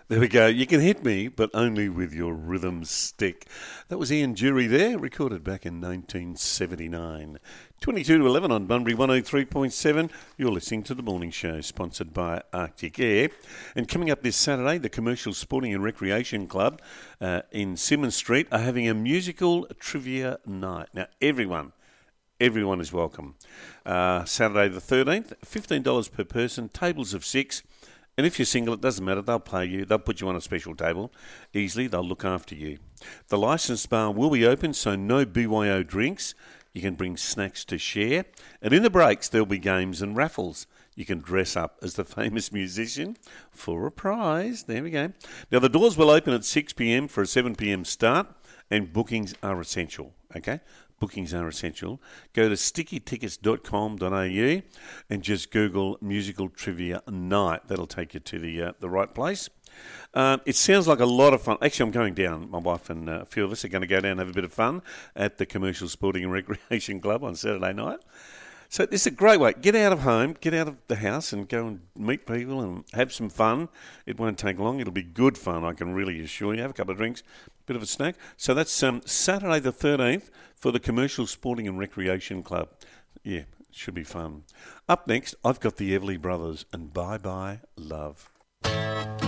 There we go. You can hit me, but only with your rhythm stick. That was Ian Dury there, recorded back in 1979. 22 to 11 on Bunbury 103.7. You're listening to The Morning Show, sponsored by Arctic Air. And coming up this Saturday, the Commercial Sporting and Recreation Club in Symonds Street are having a musical trivia night. Now, everyone is welcome. Saturday the 13th, $15 per person, tables of 6. And if you're single, it doesn't matter. They'll pay you. They'll put you on a special table easily. They'll look after you. The licensed bar will be open, so no BYO drinks. You can bring snacks to share. And in the breaks, there'll be games and raffles. You can dress up as the famous musician for a prize. There we go. Now, the doors will open at 6 p.m. for a 7 p.m. start, and bookings are essential, okay? Bookings are essential. Go to stickytickets.com.au and just Google Musical Trivia Night. That'll take you to the right place. It sounds like a lot of fun. Actually, I'm going down. My wife and a few of us are going to go down and have a bit of fun at the Commercial Sporting and Recreation Club on Saturday night. So this is a great way. Get out of home, get out of the house and go and meet people and have some fun. It won't take long. It'll be good fun, I can really assure you. Have a couple of drinks, bit of a snack. So that's Saturday the 13th for the Commercial Sporting and Recreation Club. Yeah, it should be fun. Up next, I've got the Everly Brothers and Bye Bye Love.